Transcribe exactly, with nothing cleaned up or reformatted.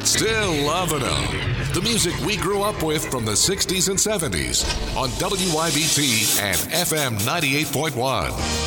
Still loving them. The music we grew up with from the sixties and seventies on W Y B T and F M ninety-eight point one.